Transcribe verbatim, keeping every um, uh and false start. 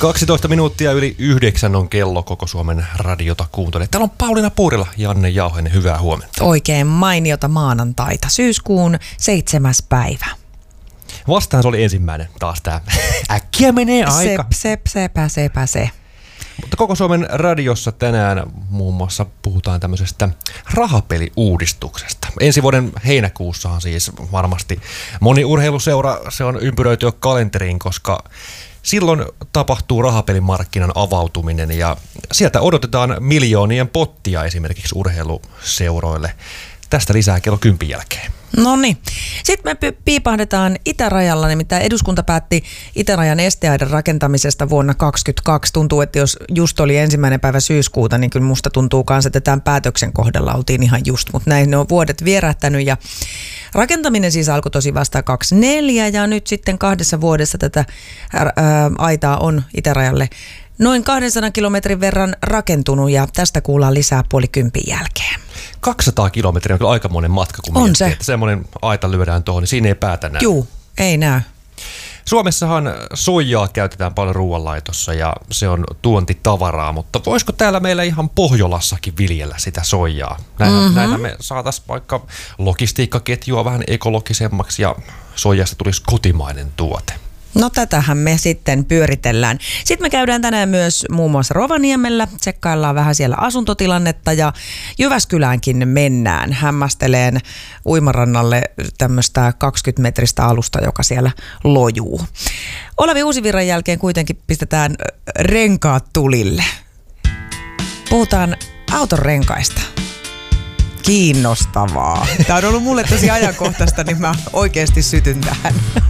kaksitoista minuuttia yli yhdeksän on kello Koko Suomen radiota kuuntelee. Täällä on Pauliina Puurila, Janne Jauhonen, hyvää huomenta. Oikein mainiota maanantaita, syyskuun seitsemäs päivä. Vastaan se oli ensimmäinen taas tää. Äkkiä menee aika. Sep, sep, sepä, sepä, se. Mutta Koko Suomen radiossa tänään muun muassa puhutaan tämmöisestä rahapeliuudistuksesta. Ensi vuoden heinäkuussahan siis varmasti moni urheiluseura se on ympyröity jo kalenteriin, koska silloin tapahtuu rahapelimarkkinan avautuminen ja sieltä odotetaan miljoonien pottia esimerkiksi urheiluseuroille. Tästä lisää kello kympin jälkeen. No niin. Sitten me piipahdetaan itärajalla, nimittäin eduskunta päätti itärajan esteaidan rakentamisesta vuonna kaksituhattakaksikymmentäkaksi. Tuntuu, että jos just oli ensimmäinen päivä syyskuuta, niin kyllä musta tuntuu kanssa, että tämän päätöksen kohdalla oltiin ihan just, mutta näin ne on vuodet vierähtänyt ja rakentaminen siis alkoi tosi vasta kaksikymmentäneljä ja nyt sitten kahdessa vuodessa tätä ää, aitaa on itärajalle noin kahdensadan kilometrin verran rakentunut ja tästä kuullaan lisää puoli kympin jälkeen. kaksisataa kilometriä on kyllä aikamoinen matka, kun on miettii, se. Että semmoinen aita lyödään tuohon, niin siinä ei päätä näy. Juu, ei näy. Suomessahan soijaa käytetään paljon ruoanlaitossa ja se on tuontitavaraa, mutta voisiko täällä meillä ihan Pohjolassakin viljellä sitä soijaa? Näitä, mm-hmm. näitä me saataisiin vaikka logistiikkaketjua vähän ekologisemmaksi ja soijasta tulisi kotimainen tuote. No tätähän me sitten pyöritellään. Sitten me käydään tänään myös muun muassa Rovaniemellä, tsekkaillaan vähän siellä asuntotilannetta ja Jyväskyläänkin mennään hämmästeleen uimarannalle tämmöistä kaksikymmentä metristä alusta, joka siellä lojuu. Olavi Uusivirran jälkeen kuitenkin pistetään renkaat tulille. Puhutaan auton renkaista. Kiinnostavaa. Tämä on ollut mulle tosi ajankohtaista, niin mä oikeasti sytyn tähän.